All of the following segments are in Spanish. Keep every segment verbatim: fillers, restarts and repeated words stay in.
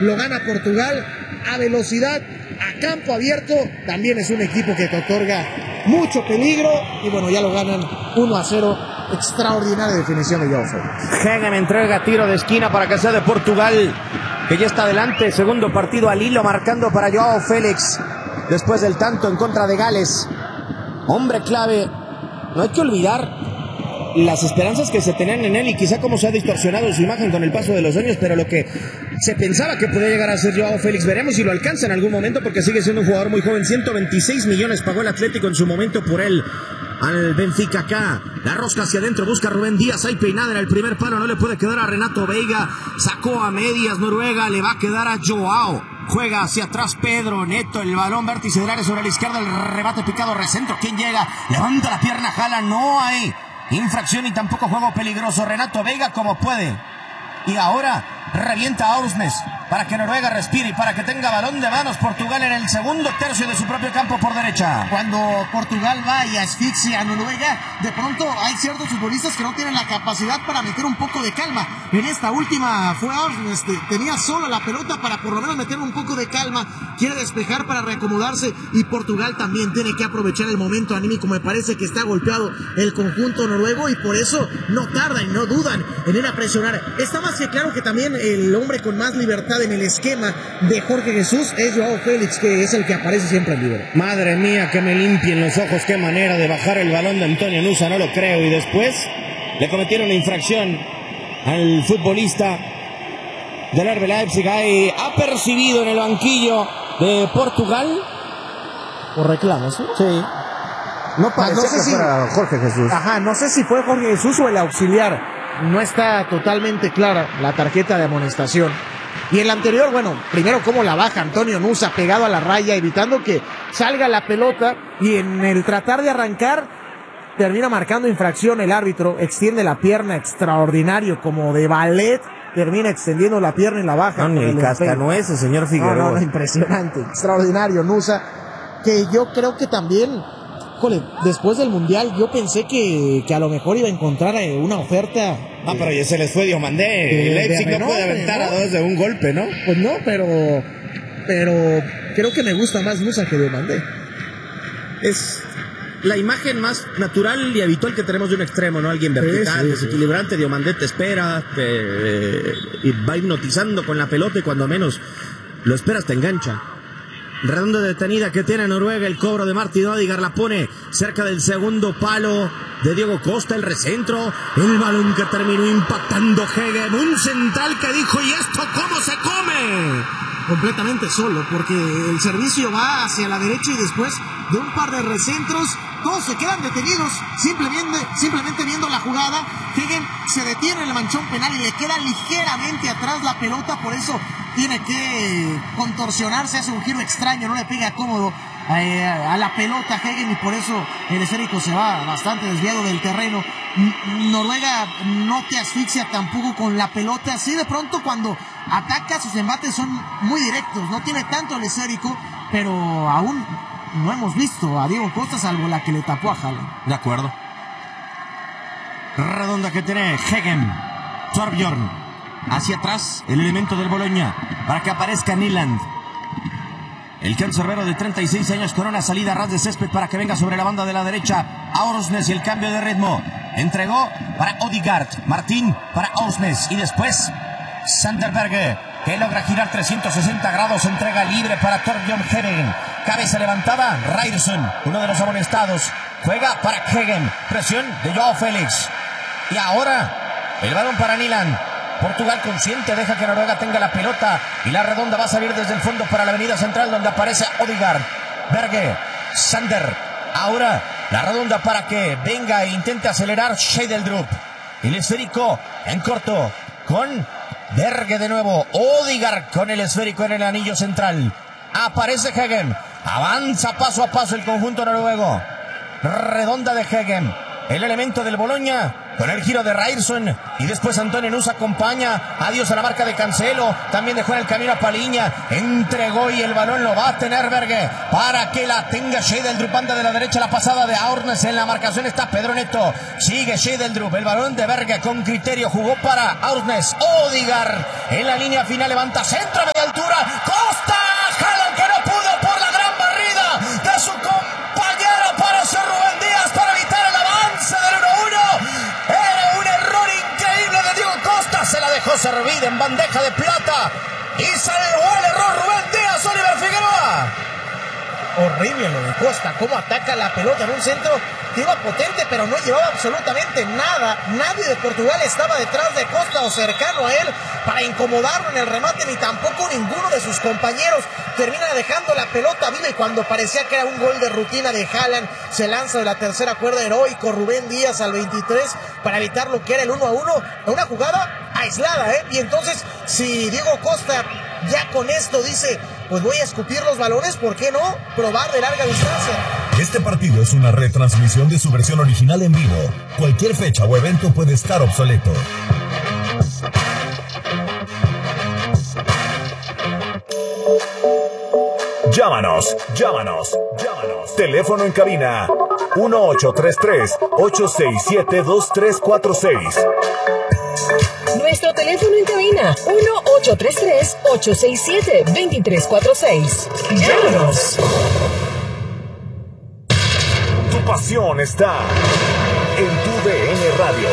lo gana Portugal a velocidad, a campo abierto. También es un equipo que te otorga mucho peligro y bueno, ya lo ganan uno a cero. Extraordinaria definición de Joao Félix. Hegem entrega tiro de esquina para que sea de Portugal, que ya está adelante. Segundo partido al hilo marcando para Joao Félix después del tanto en contra de Gales. Hombre clave. No hay que olvidar las esperanzas que se tenían en él y quizá cómo se ha distorsionado su imagen con el paso de los años, pero lo que se pensaba que podía llegar a ser Joao Félix, veremos si lo alcanza en algún momento porque sigue siendo un jugador muy joven. ciento veintiséis millones pagó el Atlético en su momento por él al Benfica. Acá la rosca hacia adentro, busca a Rubén Díaz, hay peinada en el primer palo, no le puede quedar a Renato Veiga, sacó a medias Noruega, le va a quedar a Joao. Juega hacia atrás Pedro Neto, el balón vértice del área sobre la izquierda, el rebate picado, recentro, ¿quién llega? Levanta la pierna, jala, no hay infracción y tampoco juego peligroso. Renato Veiga como puede. Y ahora revienta a Aursnes para que Noruega respire y para que tenga balón de manos Portugal en el segundo tercio de su propio campo por derecha. Cuando Portugal va y asfixia a Noruega, de pronto hay ciertos futbolistas que no tienen la capacidad para meter un poco de calma. En esta última fue Aursnes, tenía solo la pelota para por lo menos meter un poco de calma, quiere despejar para reacomodarse y Portugal también tiene que aprovechar el momento anímico. Me parece que está golpeado el conjunto noruego y por eso no tardan y no dudan en ir a presionar. Está más que claro que también el hombre con más libertad en el esquema de Jorge Jesús es Joao Félix, que es el que aparece siempre en libre. Madre mía, que me limpien los ojos, qué manera de bajar el balón de Antonio Nusa, no lo creo. Y después le cometieron una infracción al futbolista del R B Leipzig. Ahí ha percibido en el banquillo de Portugal por reclamos, ¿sí? Sí. No parece no sé que si fuera Jorge Jesús. Ajá, no sé si fue Jorge Jesús o el auxiliar. No está totalmente clara la tarjeta de amonestación. Y el anterior, bueno, primero cómo la baja Antonio Nusa pegado a la raya, evitando que salga la pelota, y en el tratar de arrancar termina marcando infracción el árbitro, extiende la pierna extraordinario como de ballet, termina extendiendo la pierna y la baja. No, ni el cascanueces, señor Figueroa. No, no, no, impresionante, extraordinario Nusa, que yo creo que también, jole, después del Mundial yo pensé que, que a lo mejor iba a encontrar una oferta. Ah, pero ya se les fue Diomandé. El Leipzig no puede aventar ¿no? a dos de un golpe, ¿no? Pues no, pero pero creo que me gusta más Nusa que Diomandé. Es la imagen más natural y habitual que tenemos de un extremo, ¿no? Alguien vertical, sí, sí, desequilibrante. Sí. Diomandé te espera, te, eh, y va hipnotizando con la pelota y cuando menos lo esperas te engancha. Redonda detenida que tiene Noruega, el cobro de Martin Odegaard la pone cerca del segundo palo de Diego Costa, el recentro, el balón que terminó impactando Hegem, un central que dijo, ¿y esto cómo se come? Completamente solo, porque el servicio va hacia la derecha y después de un par de recentros, todos se quedan detenidos, simplemente, simplemente viendo la jugada. Hegem se detiene en el manchón penal y le queda ligeramente atrás la pelota, por eso tiene que contorsionarse, hace un giro extraño, no le pega cómodo eh, a la pelota Hegem y por eso el esférico se va bastante desviado del terreno. Noruega no te asfixia tampoco con la pelota, así de pronto cuando ataca sus embates son muy directos, no tiene tanto el esférico, pero aún no hemos visto a Diego Costa salvo la que le tapó a Haaland. De acuerdo. Redonda que tiene Hegem, Torbjörn. Hacia atrás, el elemento del Bologna, para que aparezca Nyland. El cancerbero de treinta y seis años con una salida a ras de césped para que venga sobre la banda de la derecha. Aursnes y el cambio de ritmo. Entregó para Odegaard. Martín para Aursnes. Y después, Sanderberg, que logra girar trescientos sesenta grados. Entrega libre para Torbjörn Hegem. Cabeza levantada, Ryerson, uno de los amonestados. Juega para Hegem. Presión de Joao Félix. Y ahora, el balón para Nyland. Portugal consciente, deja que Noruega tenga la pelota y la redonda va a salir desde el fondo para la avenida central donde aparece Odegaard, Berge, Sander. Ahora la redonda para que venga e intente acelerar Scheidldrup. El esférico en corto con Berge de nuevo. Odegaard con el esférico en el anillo central. Aparece Hegem. Avanza paso a paso el conjunto noruego. Redonda de Hegem. El elemento del Bologna con el giro de Ryerson y después Antonio Nusa acompaña. Adiós a la marca de Cancelo. También dejó en el camino a Paliña. Entregó y el balón lo va a tener Berge para que la tenga Scheidldrup. Banda de la derecha, la pasada de Aursnes. En la marcación está Pedro Neto. Sigue Scheidldrup. El balón de Berge con criterio. Jugó para Aursnes. Odegaard en la línea final. Levanta centro a media altura. servida en bandeja de plata. Y salvó el error Rubén Díaz, Oliver Figueroa. Horrible lo de Costa, cómo ataca la pelota en un centro que iba potente, pero no llevaba absolutamente nada. Nadie de Portugal estaba detrás de Costa o cercano a él para incomodarlo en el remate, ni tampoco ninguno de sus compañeros. Termina dejando la pelota viva y cuando parecía que era un gol de rutina de Haaland, se lanza de la tercera cuerda heroico Rubén Díaz al veintitrés para evitar lo que era el uno a uno. Una jugada aislada, ¿eh? Y entonces, si Diego Costa ya con esto dice, pues voy a escupir los balones, ¿por qué no probar de larga distancia? Este partido es una retransmisión de su versión original en vivo. Cualquier fecha o evento puede estar obsoleto. Llámanos, llámanos, llámanos. Teléfono en cabina uno ocho tres tres, ocho seis siete, dos tres cuatro seis. Nuestro teléfono en cabina uno ocho tres tres, ocho seis siete, dos tres cuatro seis. Llámanos. Tu pasión está en tu D N Radio.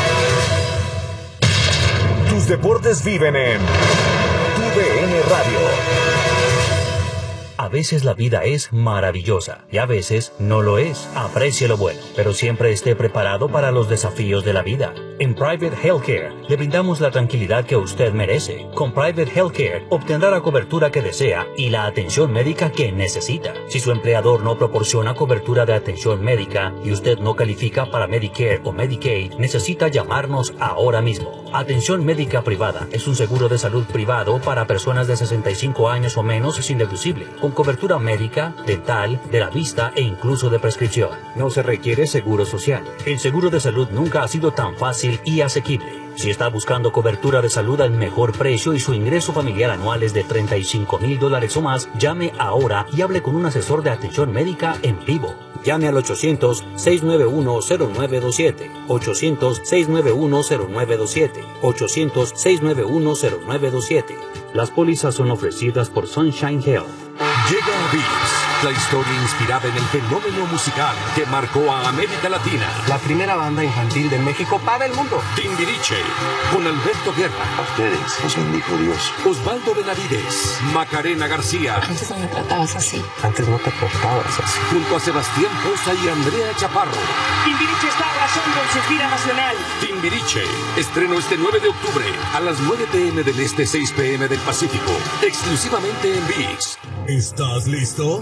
Tus deportes viven en tu D N Radio. A veces la vida es maravillosa y a veces no lo es. Aprecie lo bueno, pero siempre esté preparado para los desafíos de la vida. En Private Healthcare le brindamos la tranquilidad que usted merece. Con Private Healthcare obtendrá la cobertura que desea y la atención médica que necesita. Si su empleador no proporciona cobertura de atención médica y usted no califica para Medicare o Medicaid, necesita llamarnos ahora mismo. Atención médica privada es un seguro de salud privado para personas de sesenta y cinco años o menos sin deducible, con cobertura médica, dental, de la vista e incluso de prescripción. No se requiere seguro social. El seguro de salud nunca ha sido tan fácil y asequible. Si está buscando cobertura de salud al mejor precio y su ingreso familiar anual es de treinta y cinco mil dólares o más, llame ahora y hable con un asesor de atención médica en vivo. Llame al ochocientos, seis nueve uno, cero nueve dos siete, ochocientos, seis nueve uno, cero nueve dos siete, ochocientos, seis nueve uno, cero nueve dos siete. Las pólizas son ofrecidas por Sunshine Health. Llega a V I X, la historia inspirada en el fenómeno musical que marcó a América Latina. La primera banda infantil de México para el mundo. Timbiriche, con Alberto Guerra. A ustedes los bendijo Dios. Osvaldo Benavides, Macarena García. Antes no me tratabas así. Antes no te portabas así. Junto a Sebastián Poza y Andrea Chaparro. Timbiriche está arrasando en su gira nacional. Timbiriche, estreno este nueve de octubre a las nueve p m del Este, seis p m del Pacífico. Exclusivamente en V I X. ¿Estás listo?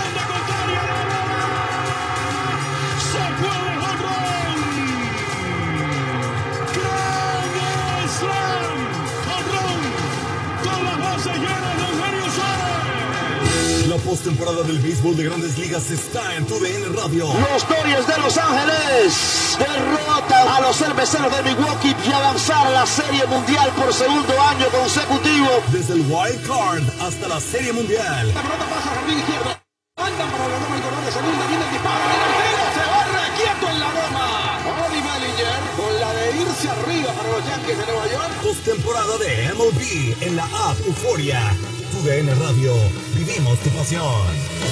La postemporada del béisbol de Grandes Ligas está en tu D N Radio. Los Dodgers de Los Ángeles derrotan a los cerveceros de Milwaukee y avanzar a la Serie Mundial por segundo año consecutivo. Desde el Wild Card hasta la Serie Mundial. La pelota pasa a jardín izquierdo. Andan para la doma el corredor de segunda. Viene el disparo. Viene el tiro. Se va requieto en la doma. Cody Bellinger con la de irse arriba para los Yankees de Nueva York. Postemporada de M L B en la app Euforia. Tu D N Radio. Vivimos tu pasión.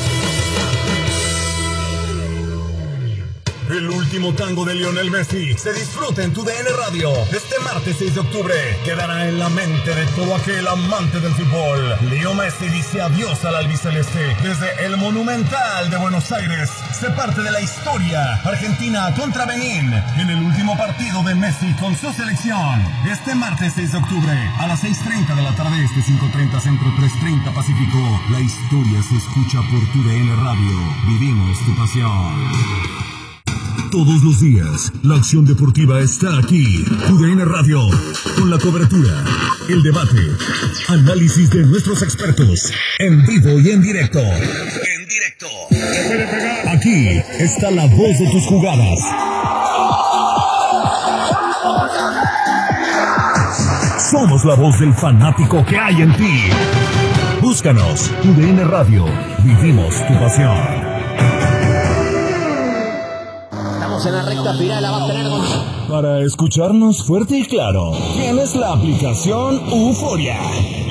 El último tango de Lionel Messi se disfruta en tu D N Radio. Este martes seis de octubre quedará en la mente de todo aquel amante del fútbol. Leo Messi dice adiós al albiceleste. Desde el Monumental de Buenos Aires se parte de la historia. Argentina contra Benín en el último partido de Messi con su selección. Este martes seis de octubre a las seis treinta de la tarde este, cinco treinta Centro, tres treinta Pacífico. La historia se escucha por tu D N Radio. Vivimos tu pasión. Todos los días, la acción deportiva está aquí. Tu D N Radio, con la cobertura, el debate, análisis de nuestros expertos, en vivo y en directo. En directo. Aquí está la voz de tus jugadas. Somos la voz del fanático que hay en ti. Búscanos, Tu D N Radio, vivimos tu pasión. En la recta final la va a tener con... Para escucharnos fuerte y claro, tienes la aplicación Euforia.